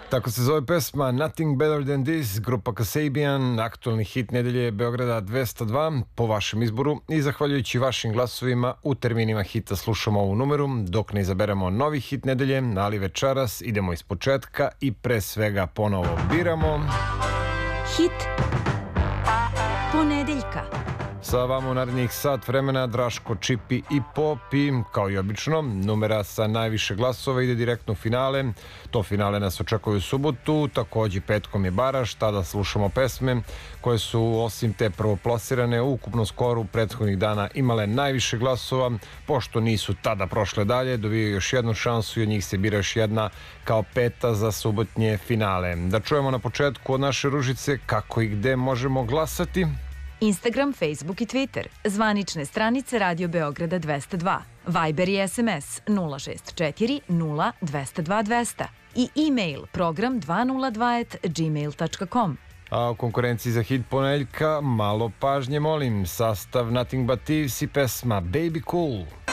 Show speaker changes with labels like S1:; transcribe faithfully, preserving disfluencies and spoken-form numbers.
S1: Tako se zove pesma Nothing Better Than This, grupa Kasabian, aktualni hit nedelje Beograda dvesta dva, po vašem izboru i zahvaljujući vašim glasovima u terminima hita slušamo ovu numeru, dok ne izaberemo novi hit nedelje, ali večeras idemo iz početka i pre svega ponovo biramo
S2: Hit ponedeljka.
S1: Sa vama u narednih sat vremena Draško, Čipi i Popi. Kao i obično, numera sa najviše glasova ide direktno u finale. To finale nas očekuje u subotu, takođe petkom je baraž, tada slušamo pesme koje su osim te prvoplasirane u ukupnom skoru prethodnih dana imale najviše glasova. Pošto nisu tada prošle dalje, dobiju još jednu šansu i od njih se bira još jedna kao peta za subotnje finale. Da čujemo na početku od naše Ružice kako i gde možemo glasati.
S2: Instagram, Facebook i Twitter. Zvanične stranice Radio Beograda dvesta dva. Viber i S M S nula šest četiri nula dvesta dva dvesta. I e-mail program dvesta dva at gmail tačka com.
S1: A u konkurenciji za hit ponedeljka malo pažnje molim. Sastav Nothing But Thieves i pesma Baby Cool.